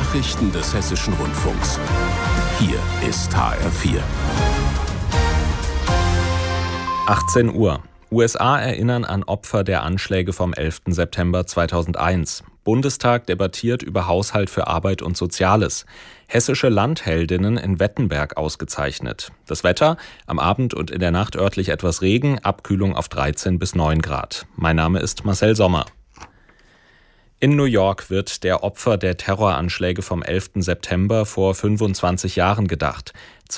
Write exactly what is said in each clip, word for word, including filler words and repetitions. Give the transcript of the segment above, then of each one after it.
Nachrichten des Hessischen Rundfunks. Hier ist H R vier. achtzehn Uhr. U S A erinnern an Opfer der Anschläge vom elften September zweitausendeins. Bundestag debattiert über Haushalt für Arbeit und Soziales. Hessische Landheldinnen in Wettenberg ausgezeichnet. Das Wetter: am Abend und in der Nacht örtlich etwas Regen, Abkühlung auf dreizehn bis neun Grad. Mein Name ist Marcel Sommer. In New York wird der Opfer der Terroranschläge vom elften September vor fünfundzwanzig Jahren gedacht.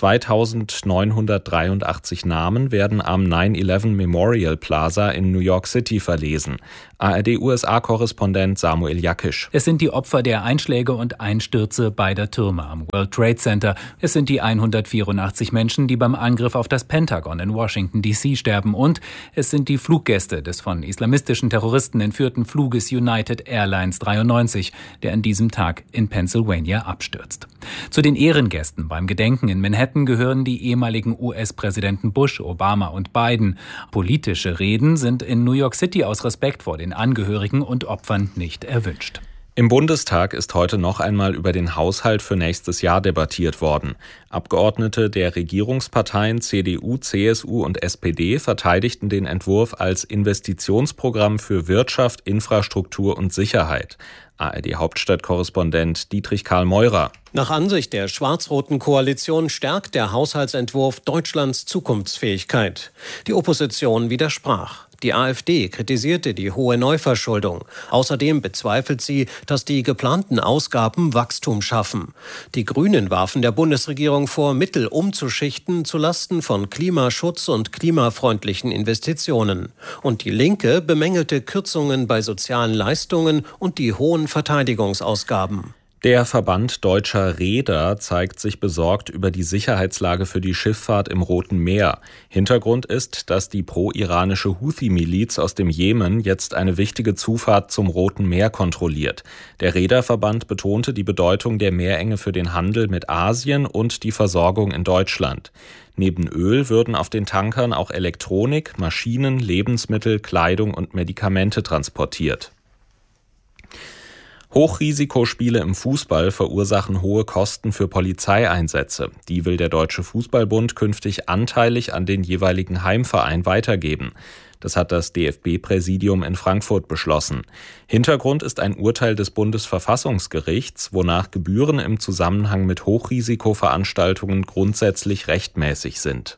zweitausendneunhundertdreiundachtzig Namen werden am nine eleven Memorial Plaza in New York City verlesen. A R D-U S A-Korrespondent Samuel Jakisch. Es sind die Opfer der Einschläge und Einstürze beider Türme am World Trade Center. Es sind die hundertvierundachtzig Menschen, die beim Angriff auf das Pentagon in Washington D C sterben. Und es sind die Fluggäste des von islamistischen Terroristen entführten Fluges United Airlines dreiundneunzig, der an diesem Tag in Pennsylvania abstürzt. Zu den Ehrengästen beim Gedenken in Manhattan gehören die ehemaligen U S-Präsidenten Bush, Obama und Biden. Politische Reden sind in New York City aus Respekt vor den Angehörigen und Opfern nicht erwünscht. Im Bundestag ist heute noch einmal über den Haushalt für nächstes Jahr debattiert worden. Abgeordnete der Regierungsparteien C D U, C S U und S P D verteidigten den Entwurf als Investitionsprogramm für Wirtschaft, Infrastruktur und Sicherheit. A R D-Hauptstadtkorrespondent Dietrich Karl Meurer. Nach Ansicht der schwarz-roten Koalition stärkt der Haushaltsentwurf Deutschlands Zukunftsfähigkeit. Die Opposition widersprach. Die AfD kritisierte die hohe Neuverschuldung. Außerdem bezweifelt sie, dass die geplanten Ausgaben Wachstum schaffen. Die Grünen warfen der Bundesregierung vor, Mittel umzuschichten zulasten von Klimaschutz und klimafreundlichen Investitionen. Und die Linke bemängelte Kürzungen bei sozialen Leistungen und die hohen Verteidigungsausgaben. Der Verband Deutscher Reeder zeigt sich besorgt über die Sicherheitslage für die Schifffahrt im Roten Meer. Hintergrund ist, dass die pro-iranische Houthi-Miliz aus dem Jemen jetzt eine wichtige Zufahrt zum Roten Meer kontrolliert. Der Reederverband betonte die Bedeutung der Meerenge für den Handel mit Asien und die Versorgung in Deutschland. Neben Öl würden auf den Tankern auch Elektronik, Maschinen, Lebensmittel, Kleidung und Medikamente transportiert. Hochrisikospiele im Fußball verursachen hohe Kosten für Polizeieinsätze. Die will der Deutsche Fußballbund künftig anteilig an den jeweiligen Heimverein weitergeben. Das hat das D F B-Präsidium in Frankfurt beschlossen. Hintergrund ist ein Urteil des Bundesverfassungsgerichts, wonach Gebühren im Zusammenhang mit Hochrisikoveranstaltungen grundsätzlich rechtmäßig sind.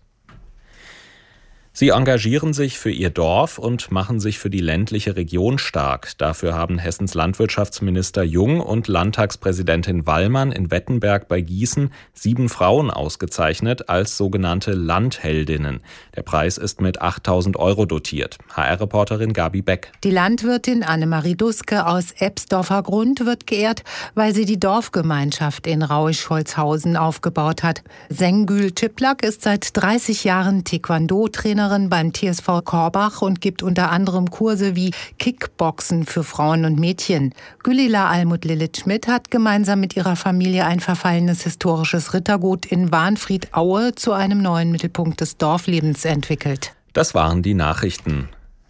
Sie engagieren sich für ihr Dorf und machen sich für die ländliche Region stark. Dafür haben Hessens Landwirtschaftsminister Jung und Landtagspräsidentin Wallmann in Wettenberg bei Gießen sieben Frauen ausgezeichnet als sogenannte Landheldinnen. Der Preis ist mit achttausend Euro dotiert. H R-Reporterin Gabi Beck. Die Landwirtin Annemarie Duske aus Ebsdorfer Grund wird geehrt, weil sie die Dorfgemeinschaft in Rauisch-Holzhausen aufgebaut hat. Sengül Tüplak ist seit dreißig Jahren Taekwondo-Trainer beim T S V Korbach und gibt unter anderem Kurse wie Kickboxen für Frauen und Mädchen. Gülila Almut-Lilith-Schmidt hat gemeinsam mit ihrer Familie ein verfallenes historisches Rittergut in Warnfried-Aue zu einem neuen Mittelpunkt des Dorflebens entwickelt. Das waren die Nachrichten.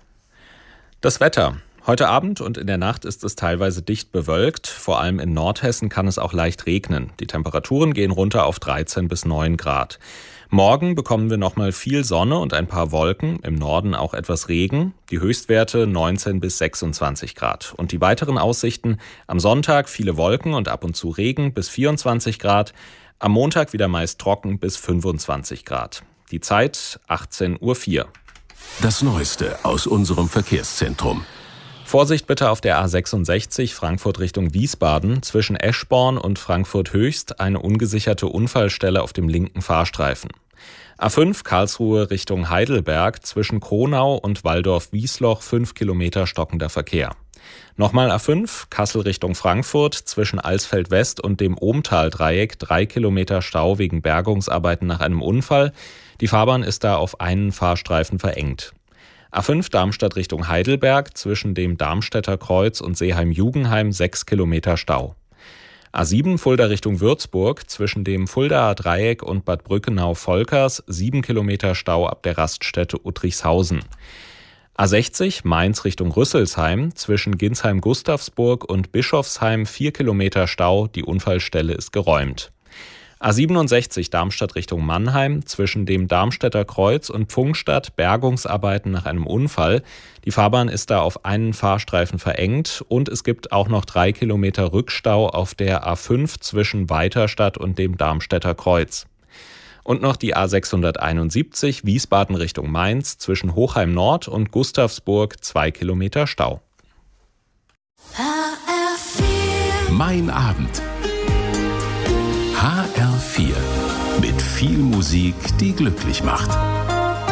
Das Wetter. Heute Abend und in der Nacht ist es teilweise dicht bewölkt. Vor allem in Nordhessen kann es auch leicht regnen. Die Temperaturen gehen runter auf dreizehn bis neun Grad. Morgen bekommen wir nochmal viel Sonne und ein paar Wolken, im Norden auch etwas Regen, die Höchstwerte neunzehn bis sechsundzwanzig Grad. Und die weiteren Aussichten: am Sonntag viele Wolken und ab und zu Regen bis vierundzwanzig Grad, am Montag wieder meist trocken bis fünfundzwanzig Grad. Die Zeit achtzehn Uhr vier. Das Neueste aus unserem Verkehrszentrum. Vorsicht bitte auf der A sechsundsechzig Frankfurt Richtung Wiesbaden, zwischen Eschborn und Frankfurt Höchst eine ungesicherte Unfallstelle auf dem linken Fahrstreifen. A fünf Karlsruhe Richtung Heidelberg, zwischen Kronau und Walldorf-Wiesloch fünf Kilometer stockender Verkehr. Nochmal A fünf Kassel Richtung Frankfurt, zwischen Alsfeld West und dem Ohmtal-Dreieck drei Kilometer Stau wegen Bergungsarbeiten nach einem Unfall. Die Fahrbahn ist da auf einen Fahrstreifen verengt. A fünf Darmstadt Richtung Heidelberg, zwischen dem Darmstädter Kreuz und Seeheim-Jugenheim sechs Kilometer Stau. A sieben Fulda Richtung Würzburg, zwischen dem Fuldaer Dreieck und Bad Brückenau-Volkers sieben Kilometer Stau ab der Raststätte Uttrichshausen. A sechzig Mainz Richtung Rüsselsheim, zwischen Ginsheim-Gustavsburg und Bischofsheim vier Kilometer Stau, die Unfallstelle ist geräumt. A siebenundsechzig Darmstadt Richtung Mannheim, zwischen dem Darmstädter Kreuz und Pfungstadt Bergungsarbeiten nach einem Unfall. Die Fahrbahn ist da auf einen Fahrstreifen verengt und es gibt auch noch drei Kilometer Rückstau auf der A fünf zwischen Weiterstadt und dem Darmstädter Kreuz. Und noch die A sechshunderteinundsiebzig Wiesbaden Richtung Mainz, zwischen Hochheim Nord und Gustavsburg zwei Kilometer Stau. Mein Abend. H R vier. Mit viel Musik, die glücklich macht.